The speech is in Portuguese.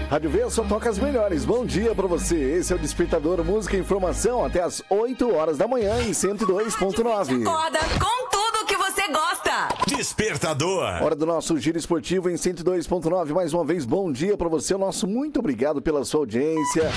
Rádio V só toca as melhores. Bom dia pra você. Esse é o Despertador Música e Informação até as 8 horas da manhã em 102.9. Acorda com tudo que você gosta. Despertador. Hora do nosso giro esportivo em 102.9. Mais uma vez, bom dia pra você. O nosso muito obrigado pela sua audiência.